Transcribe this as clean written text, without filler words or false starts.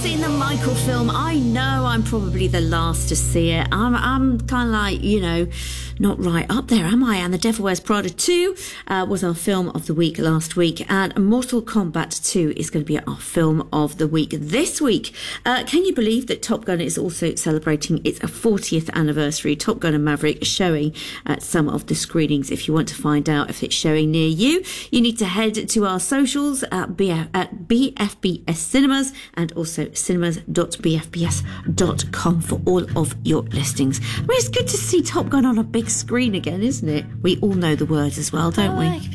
seen the Michael film. I know I'm probably the last to see it. I'm kind of like, not right up there, am I? And The Devil Wears Prada 2 was our film of the week last week, and Mortal Kombat 2 is going to be our film of the week this week. Can you believe that Top Gun is also celebrating its 40th anniversary? Top Gun and Maverick is showing at some of the screenings. If you want to find out if it's showing near you, you need to head to our socials at BFBS Cinemas and also cinemas.bfbs.com for all of your listings. I mean, it's good to see Top Gun on a big screen again, isn't it? We all know the words as well, don't we?